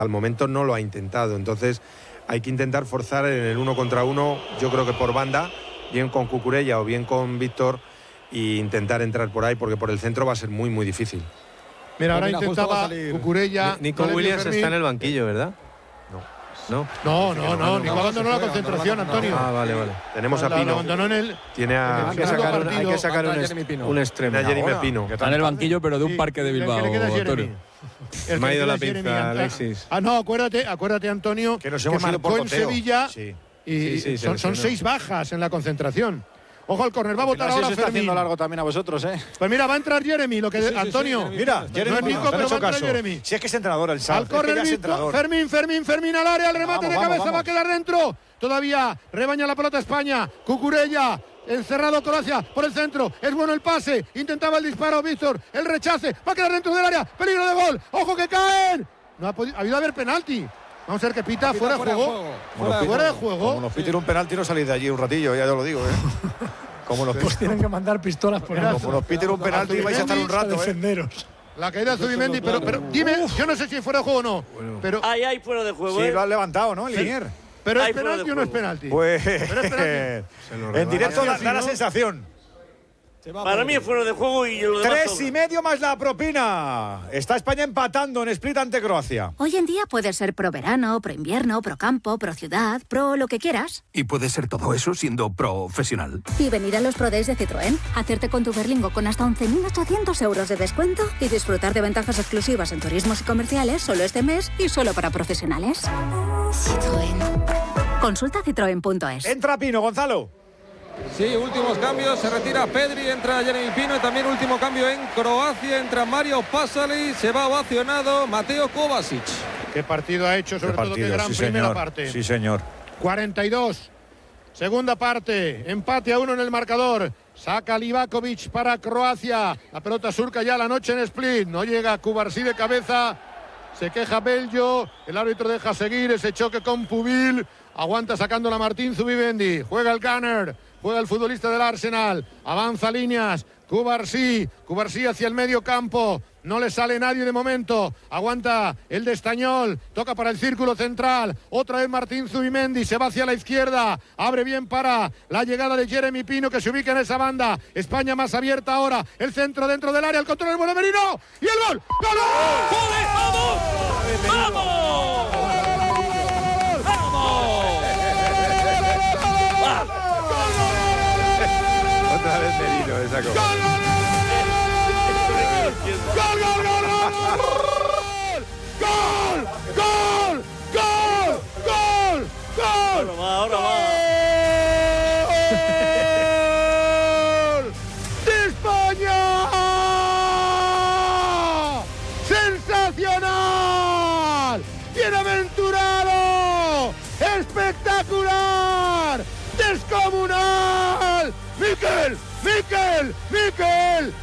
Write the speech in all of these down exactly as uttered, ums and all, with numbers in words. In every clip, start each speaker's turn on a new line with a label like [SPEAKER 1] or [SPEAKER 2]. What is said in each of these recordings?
[SPEAKER 1] al momento no lo ha intentado. Entonces hay que intentar forzar en el uno contra uno, yo creo que por banda, bien con Cucurella o bien con Víctor, e intentar entrar por ahí, porque por el centro va a ser muy, muy difícil.
[SPEAKER 2] Mira, ahora pues mira, intentaba Cucurella.
[SPEAKER 3] Nico Williams está en el banquillo, ¿verdad?
[SPEAKER 1] No.
[SPEAKER 2] No, no, no, no, Nico abandonó la concentración, Antonio.
[SPEAKER 3] Ah, vale, vale.
[SPEAKER 1] Tenemos a Pino.
[SPEAKER 2] Abandonó en el.
[SPEAKER 1] Tiene a.
[SPEAKER 3] Hay que sacar un, hay que sacar un, est un extremo.
[SPEAKER 1] A Jeremy Pino.
[SPEAKER 4] Está en el banquillo, pero de un sí, parque de Bilbao.
[SPEAKER 3] Me ha ido la pinza, Alexis.
[SPEAKER 2] Ah, no, acuérdate, acuérdate, Antonio,
[SPEAKER 1] que, nos hemos
[SPEAKER 2] que marcó en Sevilla
[SPEAKER 1] sí.
[SPEAKER 2] y sí, sí, son, son seis bajas en la concentración. Ojo al córner, va a votar ahora
[SPEAKER 5] se está
[SPEAKER 2] Fermín.
[SPEAKER 5] haciendo largo también a vosotros, ¿eh?
[SPEAKER 2] Pues mira, va a entrar Jeremy, lo que
[SPEAKER 5] sí, sí,
[SPEAKER 2] Antonio.
[SPEAKER 5] Sí, sí, mira, Jeremy,
[SPEAKER 2] no es Nico, pero va a entrar
[SPEAKER 5] caso.
[SPEAKER 2] Jeremy.
[SPEAKER 5] Si es que es entrenador el Sal.
[SPEAKER 2] Al córner,
[SPEAKER 5] es que
[SPEAKER 2] Fermín, Fermín, Fermín al área, el remate vamos, de cabeza vamos, vamos. va a quedar dentro. Todavía rebaña la pelota España. Cucurella. Encerrado Croacia por el centro, es bueno el pase, intentaba el disparo Víctor, el rechace, va a quedar dentro del área, peligro de gol, ojo que caen, no ha podido, ha habido haber penalti, vamos a ver que pita, pita fuera, fuera de juego, juego. Fuera, fuera, fuera de juego.
[SPEAKER 5] Como nos piten un penalti no salís de allí un ratillo, ya te lo digo, ¿eh? Como nos
[SPEAKER 6] pues tienen que mandar pistolas por ahí.
[SPEAKER 5] Como nos piten un penalti vais a estar un rato,
[SPEAKER 6] defenderos.
[SPEAKER 5] ¿eh?
[SPEAKER 2] La caída de Zubimendi, pero, pero dime, yo no sé si fuera de juego o no,
[SPEAKER 7] bueno.
[SPEAKER 2] pero
[SPEAKER 7] ahí hay fuera de juego,
[SPEAKER 5] sí,
[SPEAKER 7] ¿eh?
[SPEAKER 5] lo han levantado, ¿no? El Linier.
[SPEAKER 2] ¿Pero es penalti o no es penalti?
[SPEAKER 5] Pues en directo da, da la sensación.
[SPEAKER 7] Para mí es fuera de juego y lo demás
[SPEAKER 5] Tres y medio más la propina. Está España empatando en Split ante Croacia.
[SPEAKER 8] Hoy en día puede ser pro verano, pro invierno, pro campo, pro ciudad, pro lo que quieras.
[SPEAKER 9] Y puede ser todo eso siendo profesional.
[SPEAKER 8] Y venir a los Pro Days de Citroën, hacerte con tu Berlingo con hasta once mil ochocientos euros de descuento y disfrutar de ventajas exclusivas en turismos y comerciales solo este mes y solo para profesionales. Citroën. Consulta citroen punto es.
[SPEAKER 5] Entra Pino, Gonzalo.
[SPEAKER 4] Sí, últimos cambios, se retira Pedri, entra Jeremy Pino y también último cambio en Croacia, entra Mario Pasalic, se va ovacionado Mateo Kovacic.
[SPEAKER 2] ¿Qué partido ha hecho? Sobre todo qué gran
[SPEAKER 5] sí,
[SPEAKER 2] primera
[SPEAKER 5] señor.
[SPEAKER 2] parte.
[SPEAKER 5] Sí, señor.
[SPEAKER 2] cuarenta y dos. Segunda parte, empate a uno en el marcador. Saca Livakovic para Croacia. La pelota surca ya la noche en Split. No llega Cubarsí de cabeza. Se queja Bello. El árbitro deja seguir ese choque con Pubil. Aguanta sacándola Martín Zubimendi. Juega el Gunner. Juega el futbolista del Arsenal. Avanza líneas. Cubarsí. Cubarsí hacia el medio campo. No le sale nadie de momento. Aguanta el de Estañol. Toca para el círculo central. Otra vez Martín Zubimendi. Se va hacia la izquierda. Abre bien para la llegada de Jeremy Pino, que se ubica en esa banda. España más abierta ahora. El centro dentro del área. El control del vuelo Merino. Y el gol. ¡Gol!
[SPEAKER 7] ¡Joder! ¡Vamos! ¡Vamos!
[SPEAKER 1] Otra vez Merino, esa cosa.
[SPEAKER 2] ¡Gol, gol, gol, gol! ¡Gol, gol, gol, gol, gol!
[SPEAKER 7] Ahora va, ahora va.
[SPEAKER 2] ¡Gol de España! ¡Sensacional! ¡Bienaventurado! ¡Espectacular! ¡Descomunal! ¡Miquel! ¡Miquel! ¡Miquel!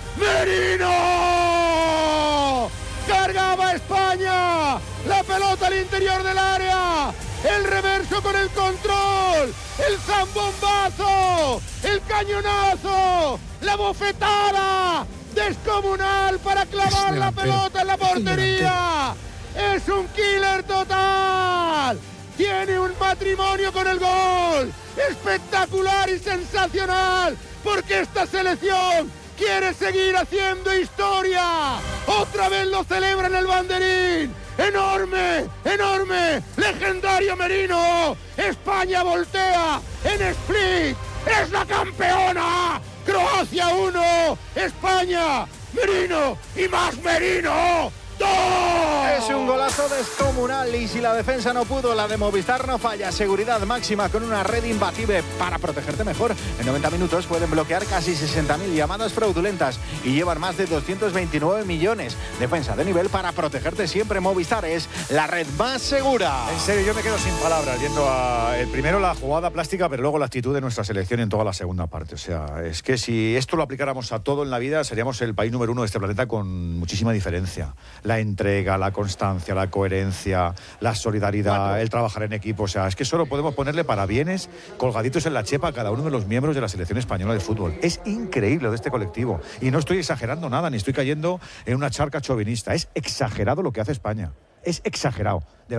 [SPEAKER 2] ¡Merino! ¡Cargaba España! ¡La pelota al interior del área! ¡El reverso con el control! ¡El zambombazo! ¡El cañonazo! ¡La bofetada! ¡Descomunal para clavar la pelota en la portería! ¡Es un killer total! ¡Tiene un matrimonio con el gol! ¡Espectacular y sensacional! Porque esta selección quiere seguir haciendo historia. Otra vez lo celebra en el banderín. ¡Enorme! ¡Enorme! ¡Legendario Merino! ¡España voltea en Split! ¡Es la campeona! ¡Croacia uno! ¡España! ¡Merino! ¡Y más Merino! ¡Dos!
[SPEAKER 5] Es un golazo descomunal y si la defensa no pudo, la de Movistar no falla. Seguridad máxima con una red imbatible para protegerte mejor. En noventa minutos pueden bloquear casi sesenta mil llamadas fraudulentas y llevan más de doscientos veintinueve millones. Defensa de nivel para protegerte siempre. Movistar es la red más segura.
[SPEAKER 10] En serio, yo me quedo sin palabras viendo a el primero la jugada plástica, pero luego la actitud de nuestra selección en toda la segunda parte. O sea, es que si esto lo aplicáramos a todo en la vida, seríamos el país número uno de este planeta con muchísima diferencia. La entrega, la constancia, la coherencia, la solidaridad, Cuatro. el trabajar en equipo. O sea, es que solo podemos ponerle parabienes colgaditos en la chepa a cada uno de los miembros de la selección española de fútbol. Es increíble de este colectivo. Y no estoy exagerando nada, ni estoy cayendo en una charca chauvinista. Es exagerado lo que hace España. es exagerado.